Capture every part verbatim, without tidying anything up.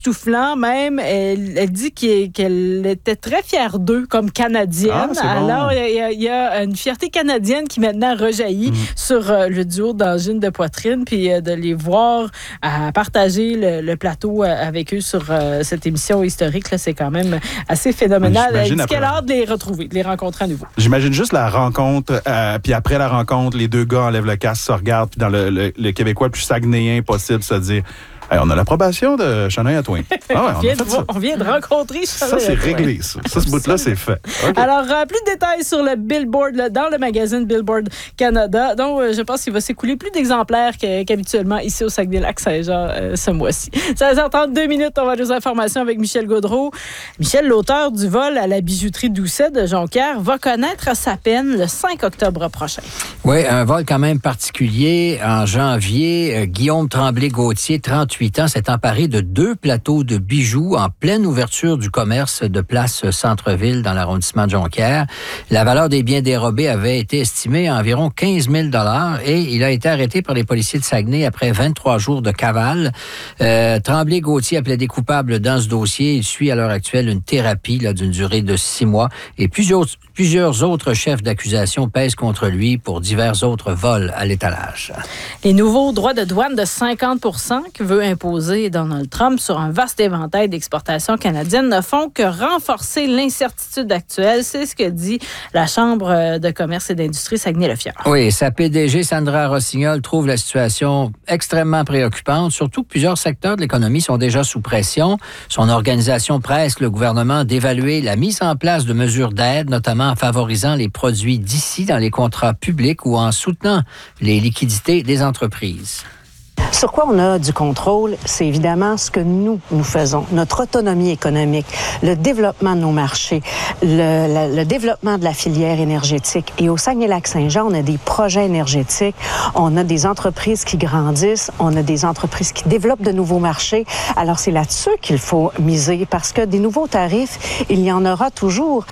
soufflant même. Elle, elle dit qu'elle, qu'elle était très fière d'eux comme Canadienne. Ah, Alors, bon. il y, a, il y a une fierté canadienne qui maintenant rejaillit mmh. sur euh, le duo d'angine de poitrine, puis euh, de les voir à partager le, le plateau euh, avec eux sur euh, cette émission historique, là, c'est quand même assez phénoménal. Elle dit qu'elle a hâte de les retrouver, de les rencontrer à nouveau. J'imagine juste la rencontre, euh, puis après la rencontre, les deux gars enlèvent le casque, se regardent, puis dans le, le, le Québécois le plus saguenéen possible, se dire... Hey, on a l'approbation de Shania Twain. Ah ouais, on, vient de, on vient de rencontrer Shania Ça, c'est réglé, ça. Ça, ce bout-là, c'est fait. Okay. Alors, euh, plus de détails sur le Billboard, là, dans le magazine Billboard Canada. Donc, euh, je pense qu'il va s'écouler plus d'exemplaires que, qu'habituellement ici au Saguenay-Lac-Saint-Jean euh, ce mois-ci. seize heures trente-deux minutes, on va aller aux informations avec Michel Gaudreault. Michel, l'auteur du vol à la bijouterie Doucet de Jonquière, va connaître sa peine le cinq octobre prochain. Oui, un vol quand même particulier. En janvier, euh, Guillaume Tremblay-Gauthier, trente-huit ans, s'est emparé de deux plateaux de bijoux en pleine ouverture du commerce de place Centre-Ville dans l'arrondissement de Jonquière. La valeur des biens dérobés avait été estimée à environ quinze mille dollars et il a été arrêté par les policiers de Saguenay après vingt-trois jours de cavale. Euh, Tremblay-Gauthier a plaidé coupable dans ce dossier. Il suit à l'heure actuelle une thérapie là, d'une durée de six mois et plusieurs, plusieurs autres chefs d'accusation pèsent contre lui pour divers autres vols à l'étalage. Les nouveaux droits de douane de cinquante pour cent que veut imposer Donald Trump sur un vaste éventail d'exportations canadiennes ne font que renforcer l'incertitude actuelle. C'est ce que dit la Chambre de commerce et d'industrie Saguenay-Lafière. Oui, sa P D G, Sandra Rossignol, trouve la situation extrêmement préoccupante, surtout que plusieurs secteurs de l'économie sont déjà sous pression. Son organisation presse le gouvernement d'évaluer la mise en place de mesures d'aide, notamment en favorisant les produits d'ici dans les contrats publics ou en soutenant les liquidités des entreprises. Sur quoi on a du contrôle, c'est évidemment ce que nous, nous faisons, notre autonomie économique, le développement de nos marchés, le, le, le développement de la filière énergétique. Et au Saguenay-Lac-Saint-Jean, on a des projets énergétiques, on a des entreprises qui grandissent, on a des entreprises qui développent de nouveaux marchés. Alors, c'est là-dessus qu'il faut miser parce que des nouveaux tarifs, il y en aura toujours.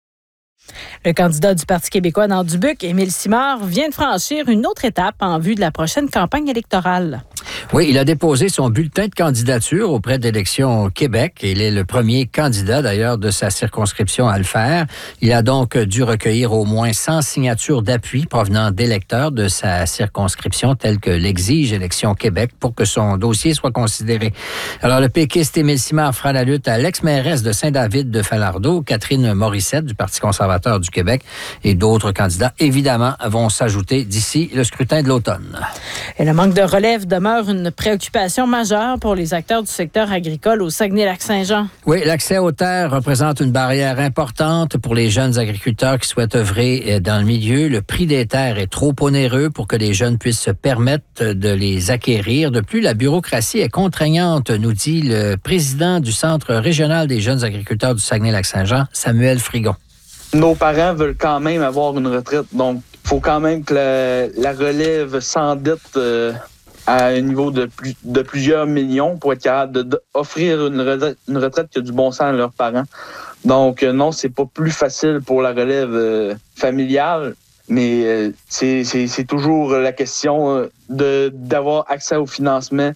Le candidat du Parti québécois dans Dubuque, Émile Simard, vient de franchir une autre étape en vue de la prochaine campagne électorale. Oui, il a déposé son bulletin de candidature auprès d'Élections Québec. Il est le premier candidat, d'ailleurs, de sa circonscription à le faire. Il a donc dû recueillir au moins cent signatures d'appui provenant d'électeurs de sa circonscription, telles que l'exige Élections Québec, pour que son dossier soit considéré. Alors, le péquiste Émile Simard fera la lutte à l'ex-mairesse de Saint-David de Falardeau, Catherine Morissette, du Parti conservateur du Québec, et d'autres candidats, évidemment, vont s'ajouter d'ici le scrutin de l'automne. Et le manque de relève demeure une préoccupation majeure pour les acteurs du secteur agricole au Saguenay-Lac-Saint-Jean. Oui, l'accès aux terres représente une barrière importante pour les jeunes agriculteurs qui souhaitent œuvrer dans le milieu. Le prix des terres est trop onéreux pour que les jeunes puissent se permettre de les acquérir. De plus, la bureaucratie est contraignante, nous dit le président du Centre régional des jeunes agriculteurs du Saguenay-Lac-Saint-Jean, Samuel Frigon. Nos parents veulent quand même avoir une retraite, donc il faut quand même que la, la relève s'endette euh, à un niveau de, plus, de plusieurs millions pour être capable d'offrir une retraite, une retraite qui a du bon sens à leurs parents. Donc euh, non, c'est pas plus facile pour la relève euh, familiale, mais euh, c'est, c'est, c'est toujours la question euh, de, d'avoir accès au financement.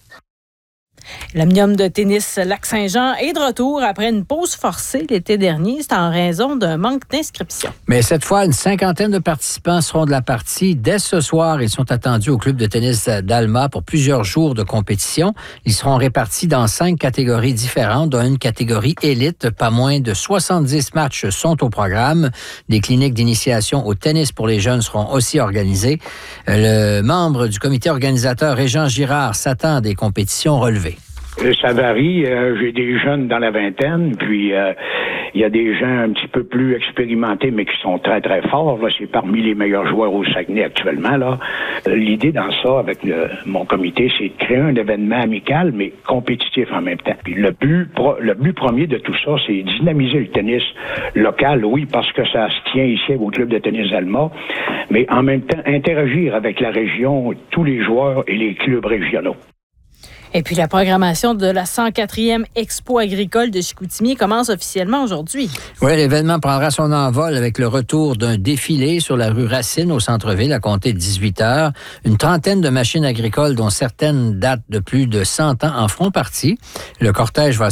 L'Omnium de tennis Lac-Saint-Jean est de retour après une pause forcée l'été dernier. C'est en raison d'un manque d'inscription. Mais cette fois, une cinquantaine de participants seront de la partie. Dès ce soir, ils sont attendus au club de tennis d'Alma pour plusieurs jours de compétition. Ils seront répartis dans cinq catégories différentes, dont une catégorie élite. Pas moins de soixante-dix matchs sont au programme. Des cliniques d'initiation au tennis pour les jeunes seront aussi organisées. Le membre du comité organisateur, Régent Girard, s'attend à des compétitions relevées. Ça varie. Euh, j'ai des jeunes dans la vingtaine, puis il euh, y a des gens un petit peu plus expérimentés, mais qui sont très, très forts. Là, c'est parmi les meilleurs joueurs au Saguenay actuellement. Là. Euh, l'idée dans ça, avec le, mon comité, c'est de créer un événement amical, mais compétitif en même temps. Puis le but, pro, le but premier de tout ça, c'est dynamiser le tennis local, oui, parce que ça se tient ici au club de tennis d'Alma, mais en même temps, interagir avec la région, tous les joueurs et les clubs régionaux. Et puis, la programmation de la cent quatrième Expo agricole de Chicoutimi commence officiellement aujourd'hui. Oui, l'événement prendra son envol avec le retour d'un défilé sur la rue Racine au centre-ville à compter de dix-huit heures. Une trentaine de machines agricoles, dont certaines datent de plus de cent ans, en feront partie. Le cortège va